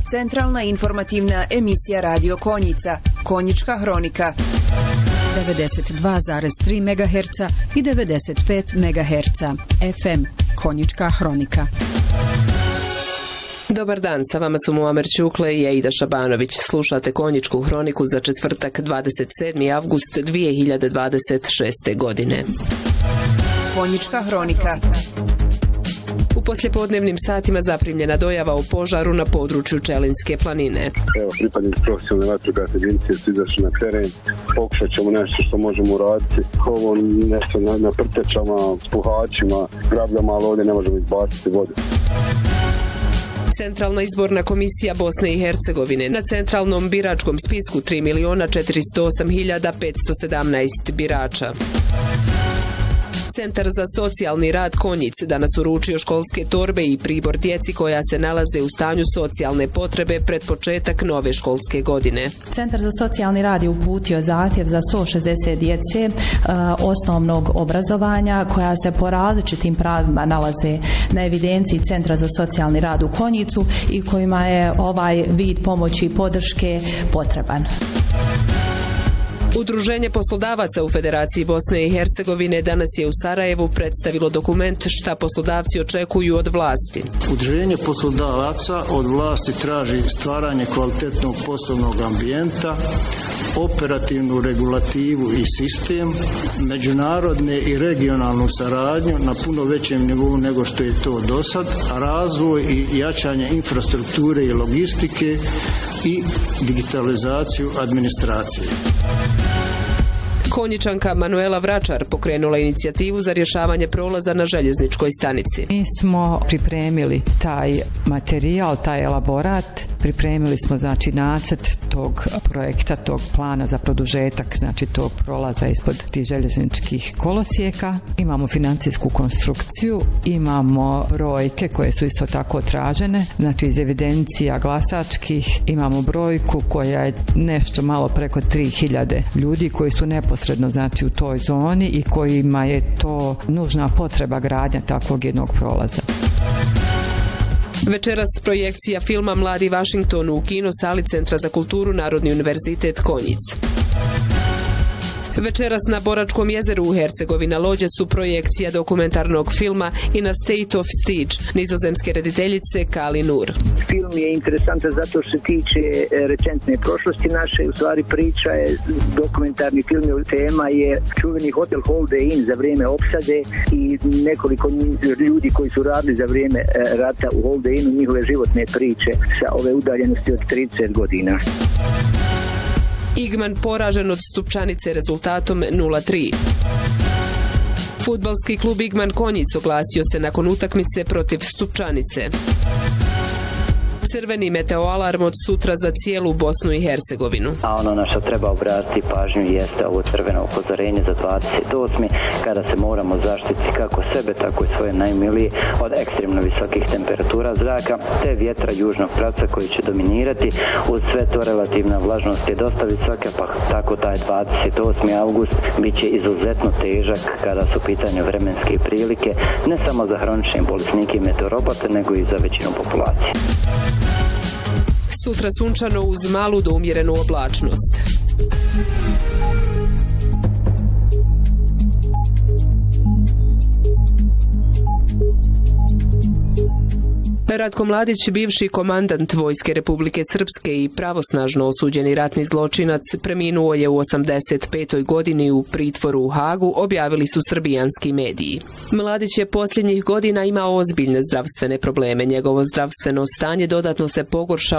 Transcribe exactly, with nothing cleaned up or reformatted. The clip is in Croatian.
Centralna informativna emisija Radio Konjica, Konjička hronika. devedeset dva zarez tri megaherca i devedeset pet megaherca. F M, Konjička hronika. Dobar dan, sa vama su Muamer Ćukle i Aida Šabanović. Slušate Konjičku hroniku za četvrtak dvadeset sedmi avgust dvije hiljade dvadeset šeste. godine. Konjička hronika. U poslijepodnevnim satima zaprimljena dojava o požaru na području Čelinske planine. Evo, pripadnici profesionalne vatrogasne jedinice su izašli na teren. Pokušat ćemo nešto što možemo uraditi. Ovo nešto na, na prtečama, puhačima, grabljama, ali ovdje ne možemo izbaciti vodu. Centralna izborna komisija Bosne i Hercegovine na centralnom biračkom spisku tri miliona četiristo osam hiljada petsto sedamnaest birača. Centar za socijalni rad Konjic danas uručio školske torbe i pribor djeci koja se nalaze u stanju socijalne potrebe pred početak nove školske godine. Centar za socijalni rad je uputio zahtjev za sto šezdeset djece e, osnovnog obrazovanja koja se po različitim pravima nalaze na evidenciji Centra za socijalni rad u Konjicu i kojima je ovaj vid pomoći i podrške potreban. Udruženje poslodavaca u Federaciji Bosne i Hercegovine danas je u Sarajevu predstavilo dokument šta poslodavci očekuju od vlasti. Udruženje poslodavaca od vlasti traži stvaranje kvalitetnog poslovnog ambijenta, operativnu regulativu i sistem, međunarodne i regionalnu saradnju na puno većem nivou nego što je to dosad, razvoj i jačanje infrastrukture i logistike i digitalizaciju administracije. Konjičanka Manuela Vračar pokrenula inicijativu za rješavanje prolaza na željezničkoj stanici. Mi smo pripremili taj materijal, taj elaborat, pripremili smo znači nacrt tog projekta, tog plana za produžetak, znači tog prolaza ispod tih željezničkih kolosijeka. Imamo financijsku konstrukciju, imamo brojke koje su isto tako tražene, znači iz evidencija glasačkih imamo brojku koja je nešto malo preko tri hiljade ljudi koji su neposredno sredno znači u toj zoni i kojima je to nužna potreba gradnja takvog jednog prolaza. Večeras projekcija filma Mladi Vašington u kino sali Centra za kulturu Narodni univerzitet Konjic. Večeras na Boračkom jezeru u Hercegovina Lođe su projekcija dokumentarnog filma In a State of Siege nizozemske rediteljice Kali Nur. Film je interesantan zato što se tiče recentne prošlosti naše, u stvari priča je, dokumentarni film je, tema je čuveni hotel Holiday Inn za vrijeme opsade i nekoliko ljudi koji su radili za vrijeme rata u Holiday Innu, njihove životne priče sa ove udaljenosti od trideset godina. Igman poražen od Stupčanice rezultatom nula tri. Fudbalski klub Igman Konjic oglasio se nakon utakmice protiv Stupčanice. Crveni meteoalarm od sutra za cijelu Bosnu i Hercegovinu. A ono na što treba obratiti pažnju jeste ovo crveno upozorenje za dvadeset osmi kada se moramo zaštititi kako sebe, tako i svoje najmilije od ekstremno visokih temperatura zraka te vjetra južnog pravca koji će dominirati. Uz sve to relativna vlažnost je dosta visoka, pa tako taj dvadeset osmi avgust bit će izuzetno težak kada su u pitanju vremenske prilike, ne samo za hronične bolesnike i meteoropate, nego i za većinu populacije. Sutra sunčano uz malu do umjerenu oblačnost. Ratko Mladić, bivši komandant Vojske Republike Srpske i pravosnažno osuđeni ratni zločinac, preminuo je u osamdeset petoj godini u pritvoru u Hagu, objavili su srbijanski mediji. Mladić je posljednjih godina imao ozbiljne zdravstvene probleme. Njegovo zdravstveno stanje dodatno se pogoršalo